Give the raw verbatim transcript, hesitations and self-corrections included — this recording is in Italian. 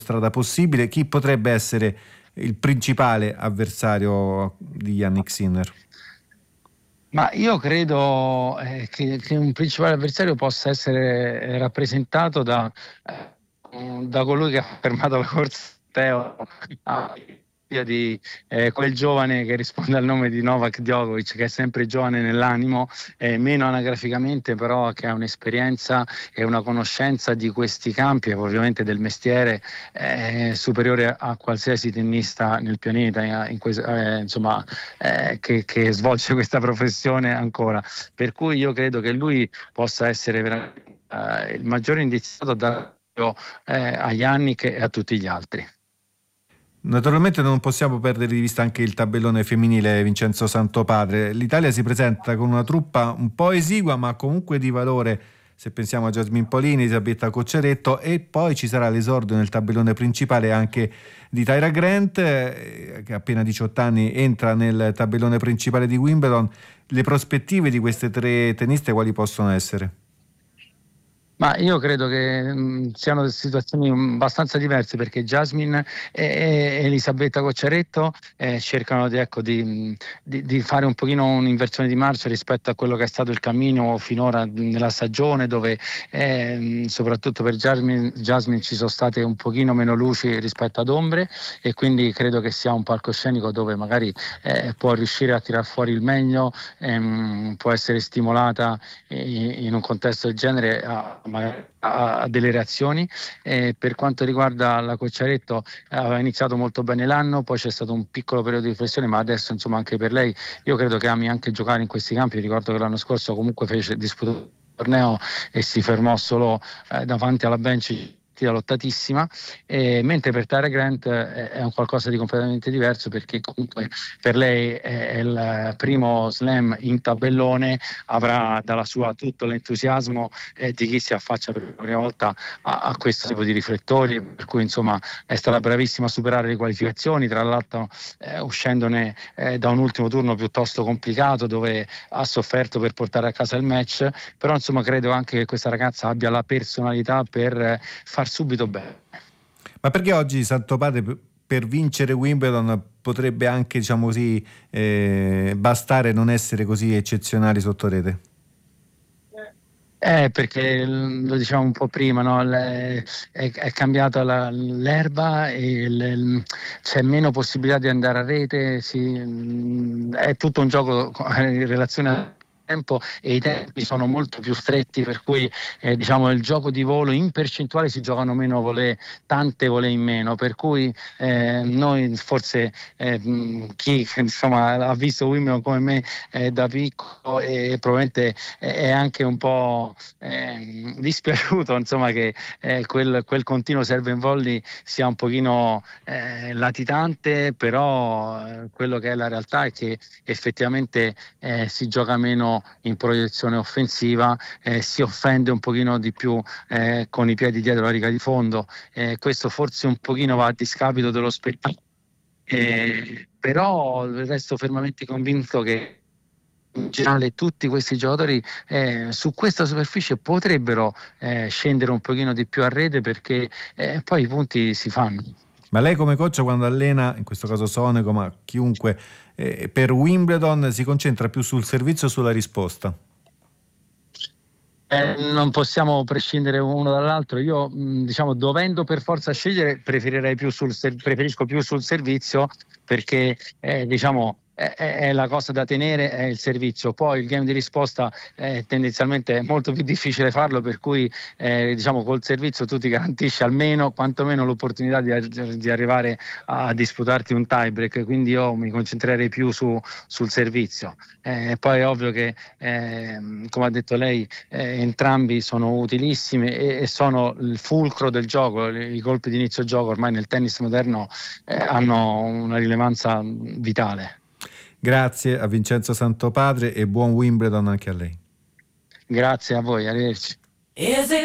strada possibile. Chi potrebbe essere il principale avversario di Jannik Sinner? Ma io credo eh, che, che un principale avversario possa essere rappresentato da, eh, da colui che ha fermato la corsa Teo a di eh, quel giovane che risponde al nome di Novak Djokovic, che è sempre giovane nell'animo, eh, meno anagraficamente, però che ha un'esperienza e una conoscenza di questi campi e ovviamente del mestiere eh, superiore a qualsiasi tennista nel pianeta, in que- eh, insomma, eh, che, che svolge questa professione ancora. Per cui io credo che lui possa essere veramente eh, il maggiore indiziato da, eh, a Jannik e a tutti gli altri. Naturalmente non possiamo perdere di vista anche il tabellone femminile, Vincenzo Santopadre. L'Italia si presenta con una truppa un po' esigua, ma comunque di valore, se pensiamo a Jasmine Polini, Elisabetta Cocciaretto, e poi ci sarà l'esordio nel tabellone principale anche di Tyra Grant, eh, che a appena diciotto anni entra nel tabellone principale di Wimbledon. Le prospettive di queste tre tenniste quali possono essere? Ma io credo che mh, siano situazioni abbastanza diverse, perché Jasmine e, e Elisabetta Cocciaretto eh, cercano di, ecco, di, di, di fare un pochino un'inversione di marcia rispetto a quello che è stato il cammino finora nella stagione, dove eh, soprattutto per Jasmine, Jasmine ci sono state un pochino meno luci rispetto ad ombre, e quindi credo che sia un palcoscenico dove magari eh, può riuscire a tirar fuori il meglio, ehm, può essere stimolata in, in un contesto del genere a a delle reazioni. Eh, per quanto riguarda la Cocciaretto, aveva iniziato molto bene l'anno, poi c'è stato un piccolo periodo di riflessione, ma adesso insomma anche per lei, io credo che ami anche giocare in questi campi. Ricordo che l'anno scorso comunque fece disputò il torneo e si fermò solo eh, davanti alla bench, lottatissima, eh, mentre per Tyra Grant eh, è un qualcosa di completamente diverso, perché comunque per lei è il primo slam in tabellone, avrà dalla sua tutto l'entusiasmo eh, di chi si affaccia per la prima volta a, a questo tipo di riflettori, per cui insomma è stata bravissima a superare le qualificazioni, tra l'altro eh, uscendone eh, da un ultimo turno piuttosto complicato, dove ha sofferto per portare a casa il match. Però insomma credo anche che questa ragazza abbia la personalità per eh, far subito bene. Ma perché oggi Santopadre per vincere Wimbledon potrebbe anche, diciamo così, eh, bastare non essere così eccezionali sotto rete? Eh, perché lo diciamo un po' prima, no? Le, è, è cambiata la, l'erba e le, c'è meno possibilità di andare a rete, si, è tutto un gioco in relazione a tempo, e i tempi sono molto più stretti, per cui eh, diciamo il gioco di volo in percentuale si giocano meno volée, tante volée in meno, per cui eh, noi forse eh, chi insomma ha visto Wimbledon come me eh, da piccolo e probabilmente è anche un po' eh, dispiaciuto insomma che eh, quel, quel continuo serve in volley sia un pochino eh, latitante, però eh, quello che è la realtà è che effettivamente eh, si gioca meno in proiezione offensiva, eh, si offende un pochino di più eh, con i piedi dietro la riga di fondo, eh, questo forse un pochino va a discapito dello spettacolo, eh, però resto fermamente convinto che in generale tutti questi giocatori eh, su questa superficie potrebbero eh, scendere un pochino di più a rete, perché eh, poi i punti si fanno. Ma lei come coach, quando allena, in questo caso Sonego, ma chiunque, eh, per Wimbledon si concentra più sul servizio o sulla risposta? Eh, non possiamo prescindere uno dall'altro. Io, mh, diciamo, dovendo per forza scegliere, preferirei più sul ser- preferisco più sul servizio, perché eh, diciamo è, è la cosa da tenere, è il servizio. Poi il game di risposta eh, tendenzialmente è molto più difficile farlo, per cui eh, diciamo col servizio tu ti garantisci almeno, quantomeno l'opportunità di, di arrivare a disputarti un tie break. Quindi io mi concentrerei più su, sul servizio. Eh, poi è ovvio che, eh, come ha detto lei, eh, entrambi sono utilissimi e, e sono il fulcro del gioco. I colpi di inizio gioco ormai nel tennis moderno eh, hanno una rilevanza vitale. Grazie a Vincenzo Santopadre e buon Wimbledon anche a lei. Grazie a voi, arrivederci.